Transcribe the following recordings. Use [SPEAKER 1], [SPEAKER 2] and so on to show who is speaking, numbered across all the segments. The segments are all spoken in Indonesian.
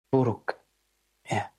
[SPEAKER 1] buruk. Ya.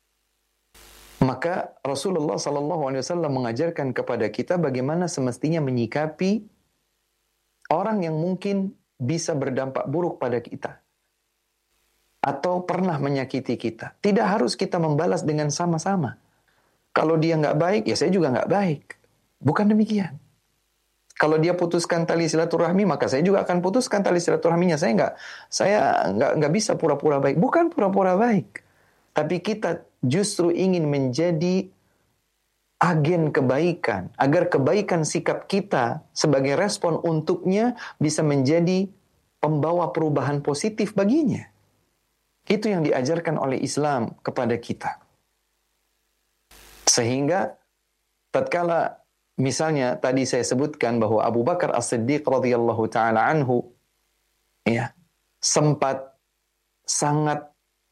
[SPEAKER 1] Maka Rasulullah SAW mengajarkan kepada kita bagaimana semestinya menyikapi orang yang mungkin bisa berdampak buruk pada kita atau pernah menyakiti kita. Tidak harus kita membalas dengan sama-sama. Kalau dia nggak baik, ya saya juga nggak baik. Bukan demikian. Kalau dia putuskan tali silaturahmi, maka saya juga akan putuskan tali silaturahminya. Saya nggak bisa pura-pura baik. Bukan pura-pura baik, tapi kita justru ingin menjadi agen kebaikan, agar kebaikan sikap kita sebagai respon untuknya bisa menjadi pembawa perubahan positif baginya. Itu yang diajarkan oleh Islam kepada kita. Sehingga tatkala misalnya tadi saya sebutkan bahwa Abu Bakar As-Siddiq radhiyallahu taala anhu ya sempat sangat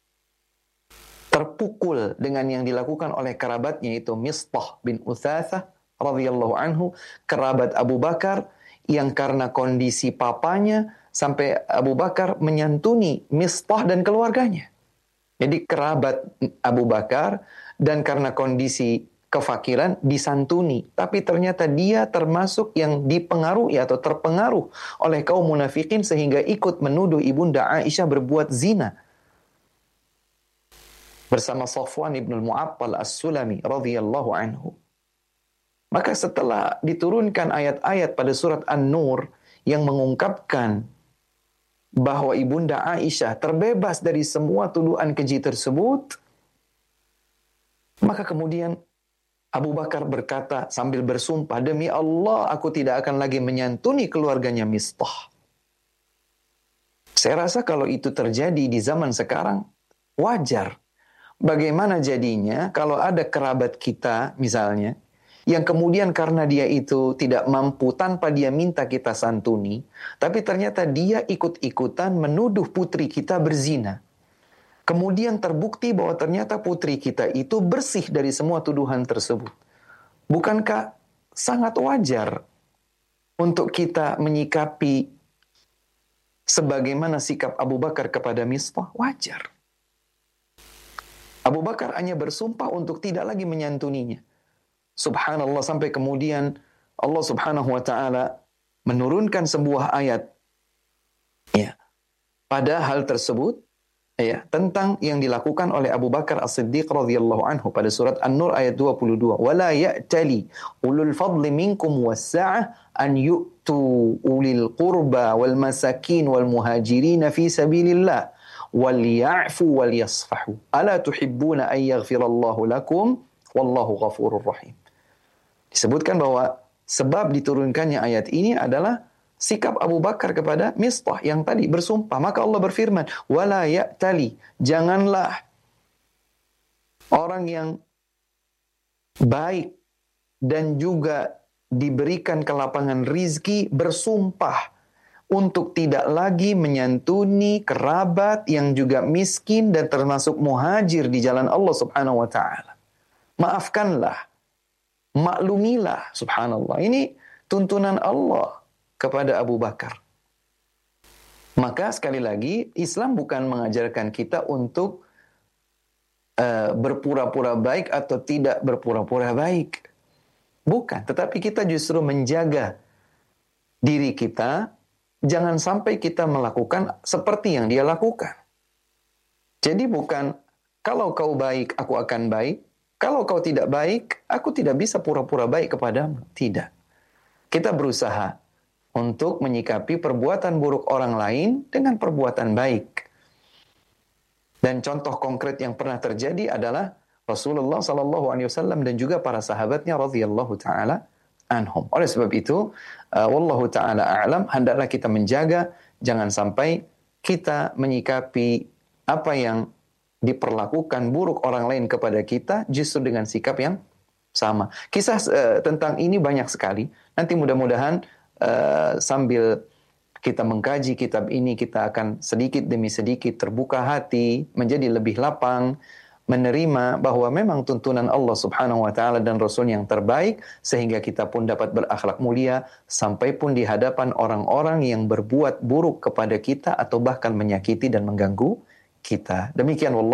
[SPEAKER 1] terpukul dengan yang dilakukan oleh kerabatnya itu Mistah bin Utsatsah radhiyallahu anhu, kerabat Abu Bakar yang karena kondisi papanya sampai Abu Bakar menyantuni Mistah dan keluarganya. Jadi kerabat Abu Bakar dan karena kondisi kefakiran disantuni. Tapi ternyata dia termasuk yang dipengaruhi atau terpengaruh oleh kaum munafikin sehingga ikut menuduh ibunda Aisyah berbuat zina. Bersama Safwan ibn al-Mu'attal as-Sulami radhiyallahu anhu. Maka setelah diturunkan ayat-ayat pada surat An-Nur yang mengungkapkan bahwa ibunda Aisyah terbebas dari semua tuduhan keji tersebut, maka kemudian Abu Bakar berkata sambil bersumpah, demi Allah aku tidak akan lagi menyantuni keluarganya Mistah. Saya rasa kalau itu terjadi di zaman sekarang, wajar. Bagaimana jadinya kalau ada kerabat kita misalnya, yang kemudian karena dia itu tidak mampu tanpa dia minta kita santuni, tapi ternyata dia ikut-ikutan menuduh putri kita berzina. Kemudian terbukti bahwa ternyata putri kita itu bersih dari semua tuduhan tersebut. Bukankah sangat wajar untuk kita menyikapi sebagaimana sikap Abu Bakar kepada Mistah? Wajar. Abu Bakar hanya bersumpah untuk tidak lagi menyantuninya. Subhanallah, sampai kemudian Allah subhanahu wa ta'ala menurunkan sebuah ayat ya, pada hal tersebut ya, tentang yang dilakukan oleh Abu Bakar As-Siddiq radhiyallahu anhu pada surat An-Nur ayat 22. Wala ya'tali ulul fadli minkum was-sa'ah an yu'tu ulil qurba wal masakin wal muhajirin fi sabilillah wal ya'fu wal yasfahu. Ala tuhibbuna an yaghfirallahu lakum wallahu ghafurur rahim. Disebutkan bahwa sebab diturunkannya ayat ini adalah sikap Abu Bakar kepada Mistah yang tadi bersumpah. Maka Allah berfirman, wala ya'tali, janganlah orang yang baik dan juga diberikan kelapangan rizki bersumpah untuk tidak lagi menyantuni kerabat yang juga miskin dan termasuk muhajir di jalan Allah subhanahu wa ta'ala. Maafkanlah, maklumilah, subhanallah. Ini tuntunan Allah kepada Abu Bakar. Maka sekali lagi, Islam bukan mengajarkan kita untuk berpura-pura baik atau tidak berpura-pura baik. Bukan, tetapi kita justru menjaga diri kita, jangan sampai kita melakukan seperti yang dia lakukan. Jadi bukan, kalau kau baik, aku akan baik. Kalau kau tidak baik, aku tidak bisa pura-pura baik kepadamu. Tidak. Kita berusaha untuk menyikapi perbuatan buruk orang lain dengan perbuatan baik. Dan contoh konkret yang pernah terjadi adalah Rasulullah SAW dan juga para sahabatnya radhiyallahu ta'ala anhum. Oleh sebab itu, wallahu ta'ala a'lam, hendaklah kita menjaga, jangan sampai kita menyikapi apa yang diperlakukan buruk orang lain kepada kita justru dengan sikap yang sama. Kisah tentang ini banyak sekali. Nanti mudah-mudahan sambil kita mengkaji kitab ini, kita akan sedikit demi sedikit terbuka hati, menjadi lebih lapang, menerima bahwa memang tuntunan Allah subhanahu wa ta'ala dan Rasul yang terbaik, sehingga kita pun dapat berakhlak mulia, sampai pun di hadapan orang-orang yang berbuat buruk kepada kita, atau bahkan menyakiti dan mengganggu kita. Demikian wallah.